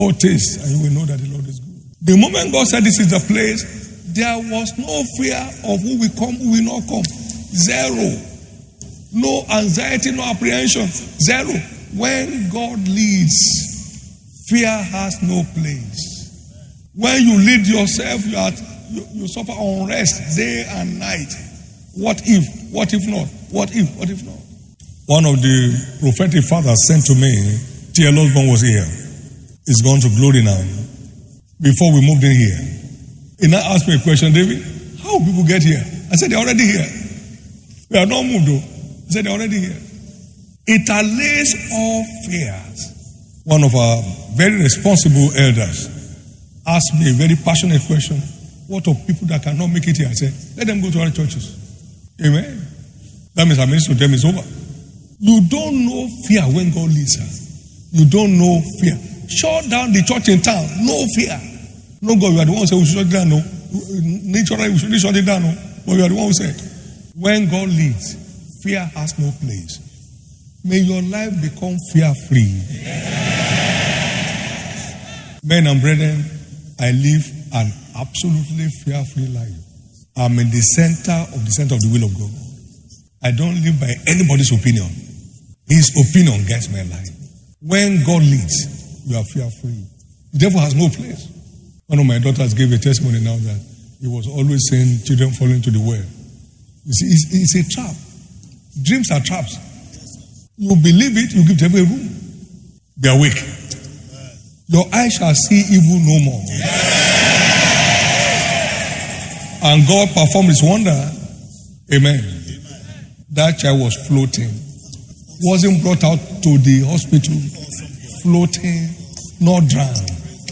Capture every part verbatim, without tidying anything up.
Oh, taste, and you will know that the Lord is good. The moment God said this is the place, there was no fear of who will come, who will not come. Zero. No anxiety, no apprehension. Zero. When God leads, fear has no place. When you lead yourself, you, are, you, you suffer unrest day and night. What if? What if not? What if? What if not? One of the prophetic fathers sent to me, T L Osborne was here. He's gone to glory now. Before we moved in here, he now asked me a question, David, how do people get here? I said, they're already here. We are not moved though. I said, they're already here. It allays all fears. One of our very responsible elders asked me a very passionate question. What of people that cannot make it here? I said, let them go to other churches. Amen. That means our ministry to them is over. You don't know fear when God leads her. You don't know fear. Shut down the church in town. No fear. No, God, you are the one who said we should shut it down. No. Naturally, we should shut it down. No. But you are the one who said, when God leads, fear has no place. May your life become fear-free. Men and brethren, I live an absolutely fear-free life. I'm in the center of the center of the will of God. I don't live by anybody's opinion. His opinion guides my life. When God leads, you are fear-free. The devil has no place. One of my daughters gave a testimony now that he was always saying children fall into the well. You see, it's, it's a trap. Dreams are traps. You believe it, you give the devil a room. Be awake. Your eyes shall see evil no more. And God performed his wonder. Amen. That child was floating. Wasn't brought out to the hospital. Floating, not drowned.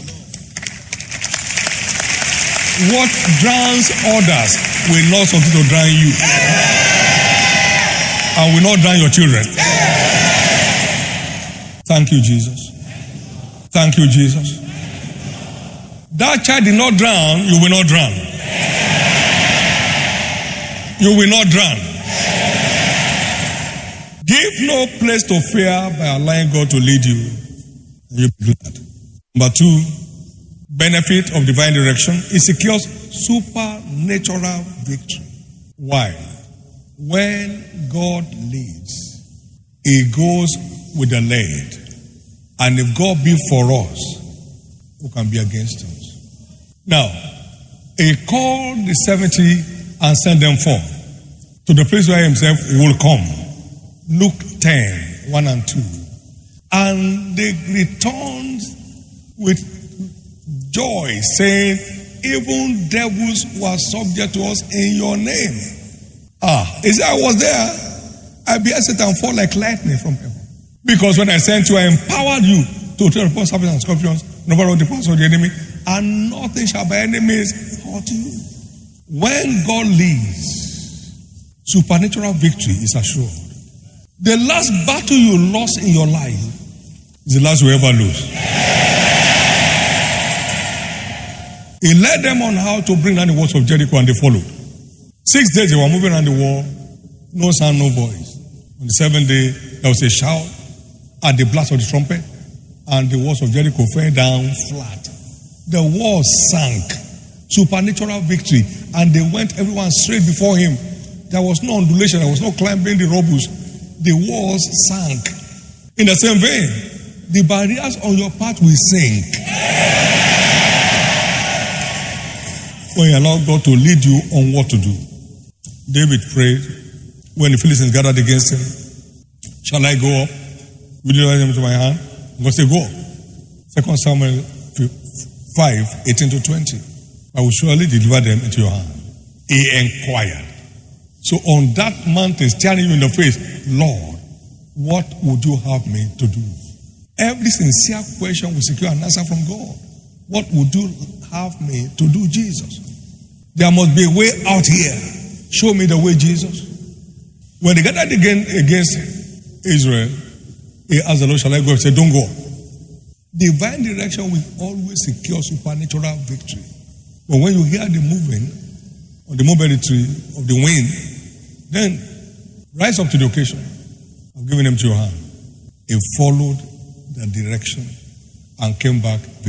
What drowns others will not succeed to drown you. And will not drown your children. Thank you, Jesus. Thank you, Jesus. That child did not drown, you will not drown. You will not drown. Give no place to fear by allowing God to lead you. You do that. Number two, benefit of divine direction. It secures supernatural victory. Why? When God leads, he goes with the led. And if God be for us, who can be against us? Now, he called the seventy and sent them forth to the place where himself will come. Luke ten, one and two. And they returned with joy, saying, even devils were subject to us in your name. Ah, he said, I was there. I beheld Satan fall like lightning from heaven. Because when I sent you, I empowered you to tread upon serpents and scorpions, and over all the powers of the enemy, and nothing shall by any means hurt you. When God leads, supernatural victory is assured. The last battle you lost in your life is the last you ever lose. He led them on how to bring down the walls of Jericho, and they followed. Six days they were moving around the wall, no sound, no voice. On the seventh day, there was a shout at the blast of the trumpet, and the walls of Jericho fell down flat. The walls sank. Supernatural victory. And they went, everyone straight before him. There was no undulation, there was no climbing the rubbles. The walls sank. In the same vein, the barriers on your path will sink. When you allow God to lead you on what to do. David prayed when the Philistines gathered against him. Shall I go up? Will you deliver them to my hand? God said, go up. Second Samuel five, eighteen to twenty. I will surely deliver them into your hand. He inquired. So on that mountain, staring you in the face, Lord, what would you have me to do? Every sincere question will secure an answer from God. What would you have me to do, Jesus? There must be a way out here. Show me the way, Jesus. When they gathered again against Israel, he asked the Lord, shall I go? He said, don't go. Divine direction will always secure supernatural victory. But when you hear the moving on the mobility of the wind, then rise up to the occasion. I've given them to your hand. He followed the direction and came back